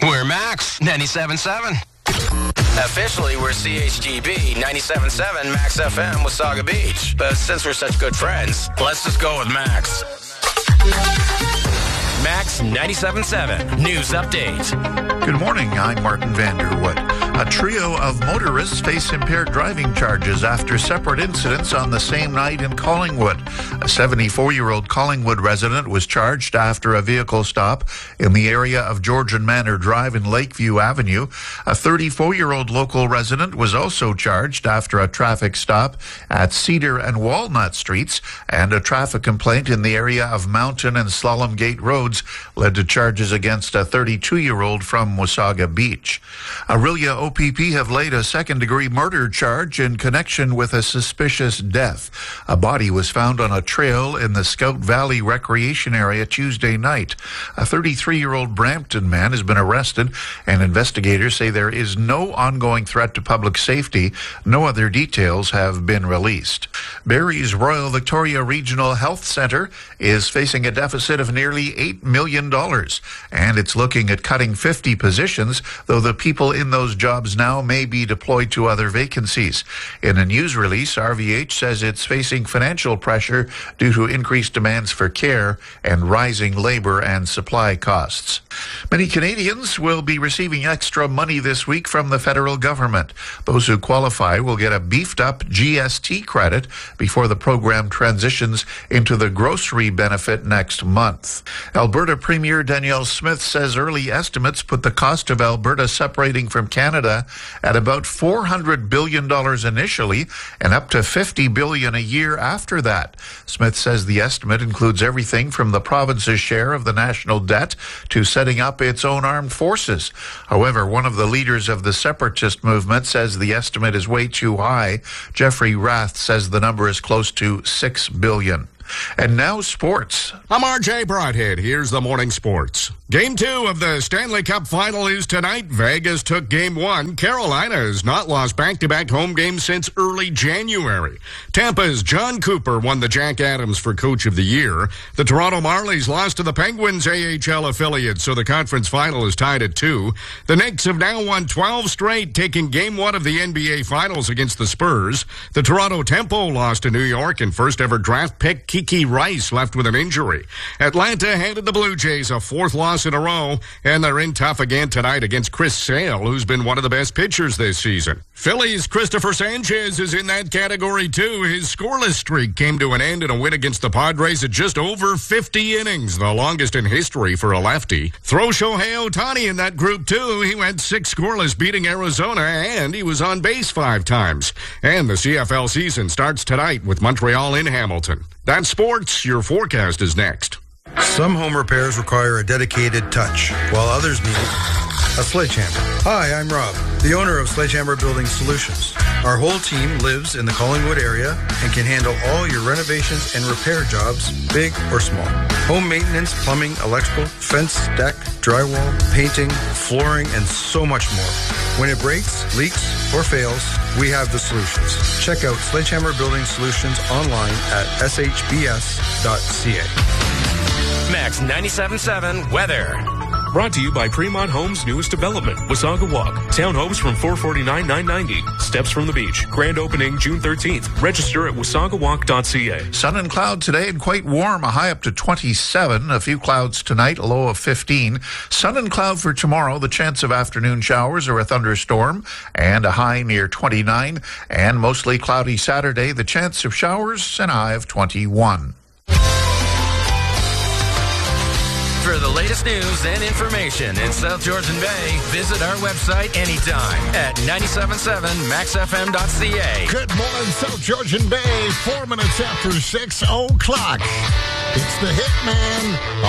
We're Max 97.7. Officially, we're CHGB 97.7 Max FM Wasaga Beach. But since we're such good friends, let's just go with Max. Max 97.7 News Update. Good morning, I'm Martin Vanderwood. A trio of motorists face impaired driving charges after separate incidents on the same night in Collingwood. A 74-year-old Collingwood resident was charged after a vehicle stop in the area of Georgian Manor Drive and Lakeview Avenue. A 34-year-old local resident was also charged after a traffic stop at Cedar and Walnut Streets, and a traffic complaint in the area of Mountain and Slalom Gate Roads led to charges against a 32-year-old from Wasaga Beach. Aurelia OPP have laid a second-degree murder charge in connection with a suspicious death. A body was found on a trail in the Scout Valley Recreation Area Tuesday night. A 33-year-old Brampton man has been arrested, and investigators say there is no ongoing threat to public safety. No other details have been released. Barrie's Royal Victoria Regional Health Centre is facing a deficit of nearly $8 million, and it's looking at cutting 50 positions, though the people in those jobs now may be deployed to other vacancies. In a news release, RVH says it's facing financial pressure due to increased demands for care and rising labor and supply costs. Many Canadians will be receiving extra money this week from the federal government. Those who qualify will get a beefed-up GST credit before the program transitions into the grocery benefit next month. Alberta Premier Danielle Smith says early estimates put the cost of Alberta separating from Canada at about $400 billion initially and up to $50 billion a year after that. Smith says the estimate includes everything from the province's share of the national debt to setting up its own armed forces. However, one of the leaders of the separatist movement says the estimate is way too high. Jeffrey Rath says the number is close to $6 billion. And now sports. I'm RJ Broadhead. Here's the morning sports. Game 2 of the Stanley Cup Final is tonight. Vegas took Game 1. Carolina has not lost back-to-back home games since early January. Tampa's John Cooper won the Jack Adams for Coach of the Year. The Toronto Marlies lost to the Penguins AHL affiliate, so the conference final is tied at 2. The Knicks have now won 12 straight, taking Game 1 of the NBA Finals against the Spurs. The Toronto Tempo lost to New York, and first-ever draft pick Kiki Rice left with an injury. Atlanta handed the Blue Jays a 4th loss in a row, and they're in tough again tonight against Chris Sale, who's been one of the best pitchers this season. Phillies' Christopher Sanchez is in that category too. His scoreless streak came to an end in a win against the Padres at just over 50 innings, the longest in history for a lefty. Throw Shohei Ohtani in that group too. He went 6 scoreless, beating Arizona, and he was on base 5 times. And the CFL season starts tonight with Montreal in Hamilton. That's sports. Your forecast is next. Some home repairs require a dedicated touch, while others need a sledgehammer. Hi, I'm Rob, the owner of Sledgehammer Building Solutions. Our whole team lives in the Collingwood area and can handle all your renovations and repair jobs, big or small. Home maintenance, plumbing, electrical, fence, deck, drywall, painting, flooring, and so much more. When it breaks, leaks, or fails, we have the solutions. Check out Sledgehammer Building Solutions online at shbs.ca. Max 97.7 weather. Brought to you by Fremont Homes' newest development, Wasaga Walk. Townhomes from $449,990. Steps from the beach. Grand opening June 13th. Register at wasagawalk.ca. Sun and cloud today and quite warm, a high up to 27. A few clouds tonight, a low of 15. Sun and cloud for tomorrow, the chance of afternoon showers or a thunderstorm, and a high near 29. And mostly cloudy Saturday, the chance of showers and a high of 21. For the latest news and information in South Georgian Bay, visit our website anytime at 977maxfm.ca. Good morning, South Georgian Bay. 4 minutes after 6 o'clock. It's the Hitman